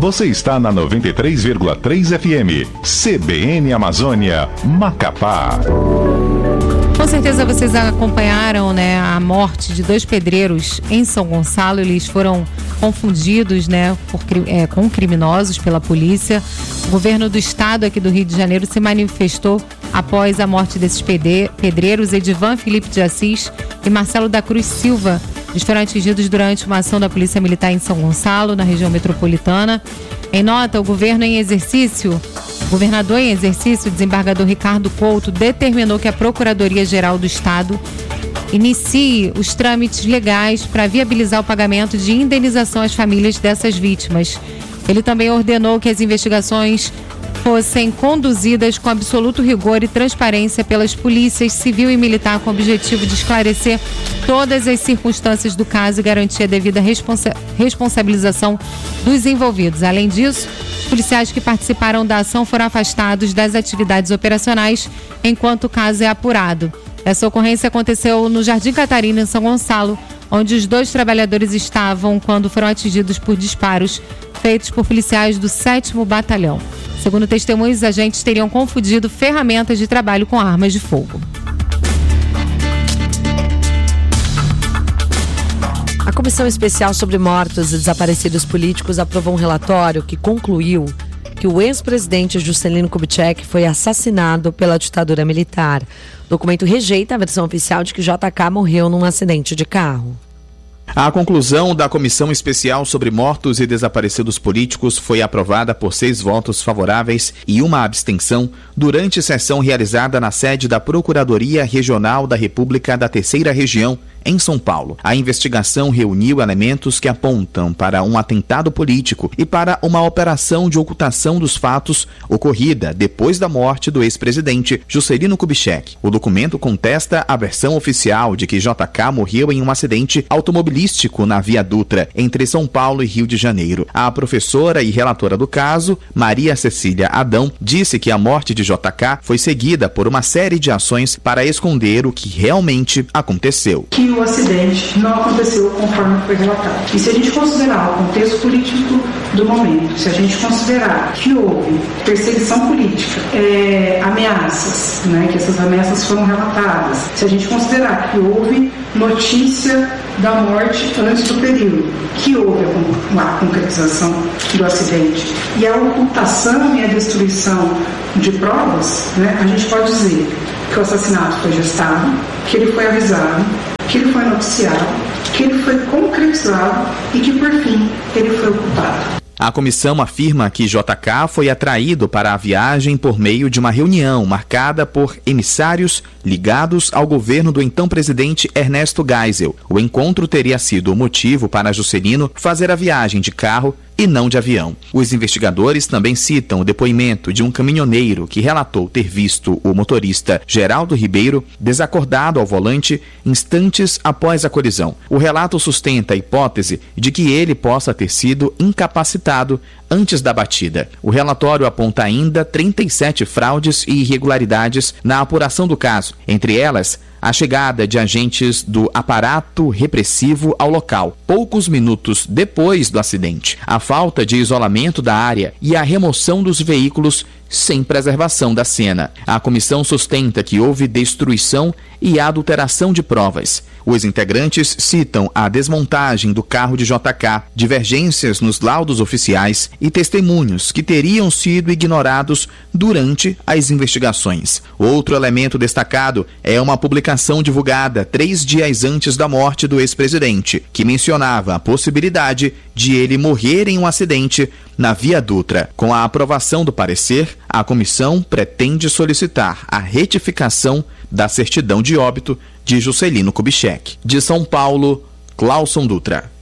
Você está na 93,3 FM, CBN Amazônia, Macapá. Com certeza vocês acompanharam, né, a morte de 2 pedreiros em São Gonçalo. Eles foram confundidos, né, com criminosos pela polícia. O governo do estado aqui do Rio de Janeiro se manifestou após a morte desses pedreiros. Edivan Felipe de Assis e Marcelo da Cruz Silva. Eles foram atingidos durante uma ação da Polícia Militar em São Gonçalo, na região metropolitana. Em nota, o governador em exercício, o desembargador Ricardo Couto, determinou que a Procuradoria-Geral do Estado inicie os trâmites legais para viabilizar o pagamento de indenização às famílias dessas vítimas. Ele também ordenou que as investigações fossem conduzidas com absoluto rigor e transparência pelas polícias civil e militar, com o objetivo de esclarecer todas as circunstâncias do caso e garantir a devida responsabilização dos envolvidos. Além disso, os policiais que participaram da ação foram afastados das atividades operacionais enquanto o caso é apurado. Essa ocorrência aconteceu no Jardim Catarina, em São Gonçalo, onde os 2 trabalhadores estavam quando foram atingidos por disparos feitos por policiais do 7º Batalhão. Segundo testemunhos, os agentes teriam confundido ferramentas de trabalho com armas de fogo. A Comissão Especial sobre Mortos e Desaparecidos Políticos aprovou um relatório que concluiu que o ex-presidente Juscelino Kubitschek foi assassinado pela ditadura militar. O documento rejeita a versão oficial de que JK morreu num acidente de carro. A conclusão da Comissão Especial sobre Mortos e Desaparecidos Políticos foi aprovada por 6 votos favoráveis e 1 abstenção durante sessão realizada na sede da Procuradoria Regional da República da Terceira Região, em São Paulo. A investigação reuniu elementos que apontam para um atentado político e para uma operação de ocultação dos fatos ocorrida depois da morte do ex-presidente Juscelino Kubitschek. O documento contesta a versão oficial de que JK morreu em um acidente automobilístico na Via Dutra, entre São Paulo e Rio de Janeiro. A professora e relatora do caso, Maria Cecília Adão, disse que a morte de JK foi seguida por uma série de ações para esconder o que realmente aconteceu. O acidente não aconteceu conforme foi relatado. E se a gente considerar o contexto político do momento, se a gente considerar que houve perseguição política, ameaças, né, que essas ameaças foram relatadas, se a gente considerar que houve notícia da morte antes do período, que houve a concretização do acidente e a ocultação e a destruição de provas, né, a gente pode dizer que o assassinato foi gestado, que ele foi avisado, que ele foi noticiado, que ele foi concretizado e que, por fim, ele foi ocultado. A comissão afirma que JK foi atraído para a viagem por meio de uma reunião marcada por emissários ligados ao governo do então presidente Ernesto Geisel. O encontro teria sido o motivo para Juscelino fazer a viagem de carro e não de avião. Os investigadores também citam o depoimento de um caminhoneiro que relatou ter visto o motorista Geraldo Ribeiro desacordado ao volante instantes após a colisão. O relato sustenta a hipótese de que ele possa ter sido incapacitado antes da batida. O relatório aponta ainda 37 fraudes e irregularidades na apuração do caso, entre elas a chegada de agentes do aparato repressivo ao local, poucos minutos depois do acidente, a falta de isolamento da área e a remoção dos veículos sem preservação da cena. A comissão sustenta que houve destruição e adulteração de provas. Os integrantes citam a desmontagem do carro de JK, divergências nos laudos oficiais e testemunhos que teriam sido ignorados durante as investigações. Outro elemento destacado é uma publicação divulgada 3 dias antes da morte do ex-presidente, que mencionava a possibilidade de ele morrer em um acidente na Via Dutra. Com a aprovação do parecer, a comissão pretende solicitar a retificação da certidão de óbito de Juscelino Kubitschek. De São Paulo, Cláuson Dutra.